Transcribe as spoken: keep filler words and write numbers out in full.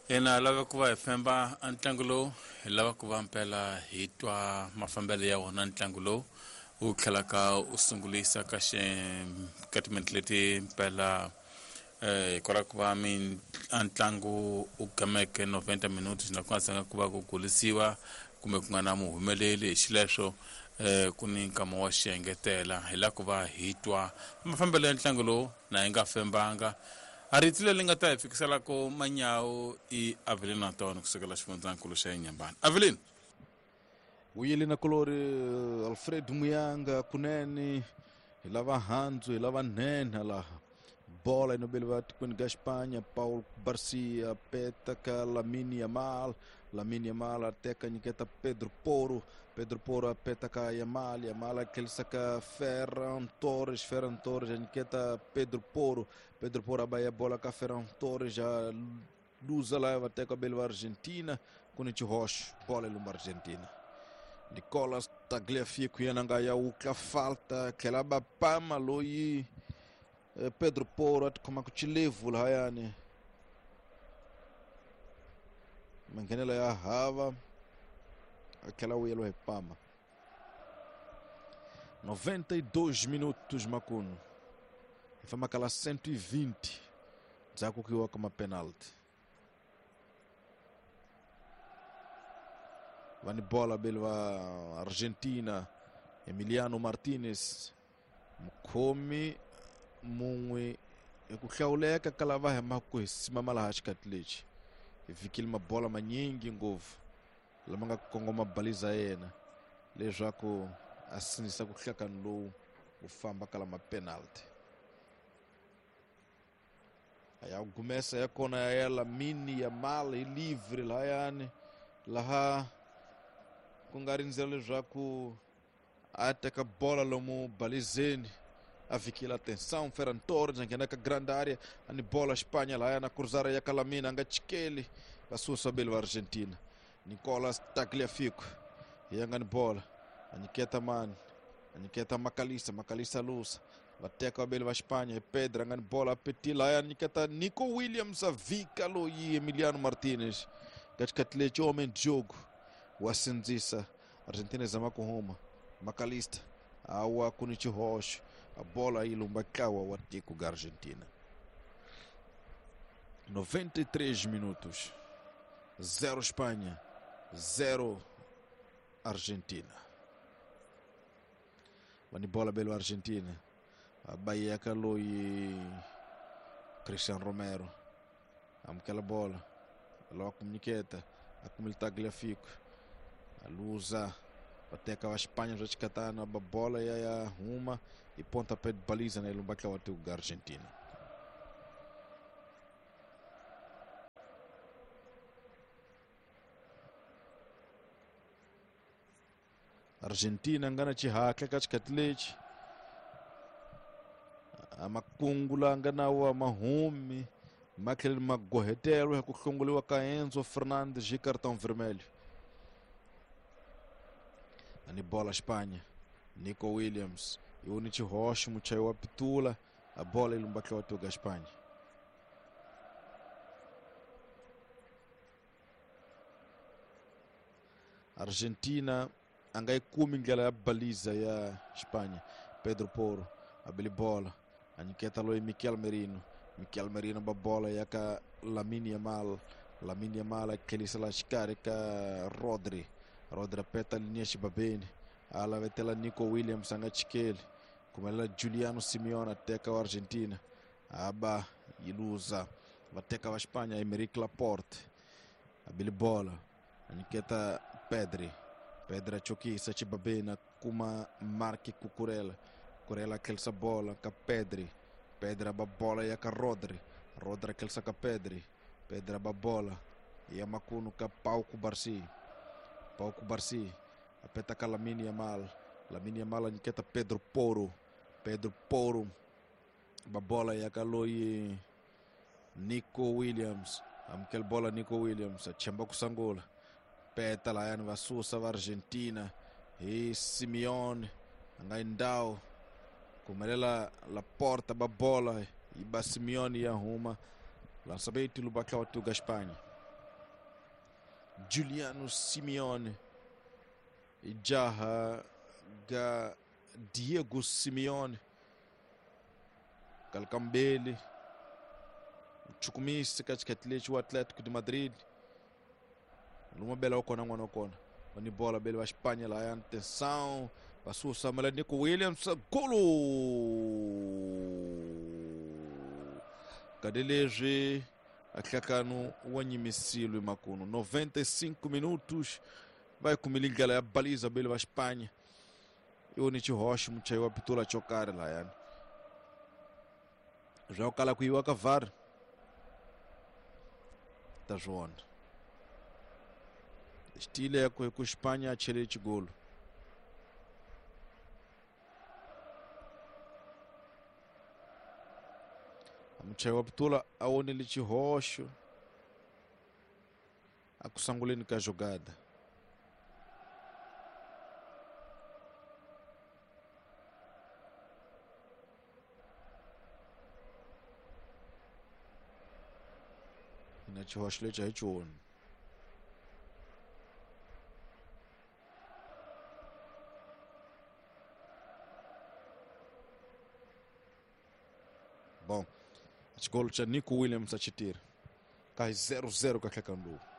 Ena lava ku va hi femba ntlangu lowu hi lava ku va mpela hi twa mafambelo ya wona ntlangu lowu wu tlhelaka u sungulisa ka xe ka timinete leti mpela eh hi kota ku va mi ntlangu u gameke noventa minutos na ku nga sanga ku va ku gulisiwa kumbe ku nga na muhumeleli hi xileswo eh ku ni nkama wa xiyengetela hi la ku va hi twa mafambelo ya ntlangu lowu na hi nga fembanga aritile linga ta hi fikisela ko manyawu i Avelin na tona kusukela xifundzakulu xa Nyambani. Avelin uyile na kolori Alfred Muyanga kunene hi lava handzu hi lava nhenha laha bola inobeli va tikweni ka Espanya. Paul Barcia peta ka Lamine Yamal. Lamine Yamal ateka nyiketa Pedro Porro. Pedro Porro peta ka Yamal. Yamal akhelisa ka Ferran Torres. Ferran Torres nyiketa Pedro Porro. Pedro Porro abaya bola ka Ferran Torres já luza lá vai ter cabelo Argentina com o Rocha bola lumba Argentina. Nicolas Tagliafico yananga ya ukla falta kelaba pama loyi Pedro Porro atkoma kuchilevu la yani mangenela ya hava aquela uelo repama. noventa e dois minutos macuno fama aquela cento e vinte zako kiwa kama penalti. Vani bola belva Argentina. Emiliano Martinez mukhomi mumwe ekuhlawuleka kalava hema ku hisima malaha xikatlechi ifikile mabola manyingi ngopfu lama nga kongoma baliza yena leswaku asinisa ku hlakani lowu u famba kala ma penalty. Aya gumesa ya kona ya Lamine Yamal livre la yani laha ku nga rindzela leswaku ateka bola lomu balizeni afikila atenção. Ferran Torres nghena ka grande área ani bola Espanha lá na cruzada ya Lamine anga chikeli basusa belo Argentina. Nicolas Tagliafico yanga ni bola aniketa man aniketa Macalista Macalista luz bateka belo va Espanha e Pedro anga ni bola petila ya aniketa Nico Williams avika lo e Emiliano Martinez gatkatlecho homem de jogo wasinzisa Argentina zama kuhoma Macalista awa kunichi Rocha a bola ilumba kawa watiko ga Argentina. noventa e três minutos, zero Espanha, zero Argentina. Vani bola belo Argentina. A Bahia calo e Cristiano Romero. Amkela bola. Alo comunicata. A comunidade Tagliafico. A luza. Até que a Espanha já escata na bola e a uma e pontapé de baliza na ilumba kawa tu ga Argentina. Argentina ngana chihaka kachikatlechi amakungula ngana wa mahumi makhele magohetelo ya kuhlunguliwa ka Enzo Fernandes e cartão vermelho. Ani bola Espanha. Nico Williams e Unichi Rocha muchayo wa pitula a bola ilumbakiwa watu ga Espanha. Argentina angai kumi ngela ya baliza ya Espanha. Pedro Porro abili bola aniketa lo Mikel Merino. Mikel Merino ba bola ya ka Lamine Yamal. Lamine Yamal kelisa la shikare ka Rodri. Rodri peta linha chibabeni ala vetela Nico Williams anga chikeli kumela Juliano Simeone ateka wa Argentina aba iluza bateka wa Espanha Emerick Laporte abili bola aniketa Pedri Pedri chokisa chibabena kuma Marque Cucurella Cucurella kelsa bola ka Pedri Pedri ba bola ya ka Rodri Rodri kelsa ka Pedri Pedri ba bola ya makunu ka Pau Barcia Pau Barcia apeta ka Lamine Yamal. Lamine Yamal aniketa Pedro Porro. Pedro Porro ba bola ya ka loyi Nico Williams. Amkel bola Nico Williams achamba kusangola. Peta la yani vasusa va Argentina. E Simeone angaindao kumelela la porta ba bola e ba Simeone ya huma lançamento lubaka watu ga Espanha. Juliano Simeone ijaha ga Diego Simeone kalkambele chukumisi katikati lechi wa Atlético de Madrid numa bela okona ngwana okona ni bola bele wa Espanha lá em atenção passou Samuel Nico Williams golo kadeleje atlakano wanyimisilo makuno noventa e cinco minutos vai kumilingala ya baliza bele wa Espanha yoni chihoshi mchayo wa pitula chokare lá yani já o kala kuiwa kavar tá João estilo é com a Espanha achele de golo mchayo wa pitula aone lichi hosho akusanguleni ka jogada inachihoshi lechi haichuoni bom esse golo cha Nico Williams a chitira cai zero zero com a Cacandu.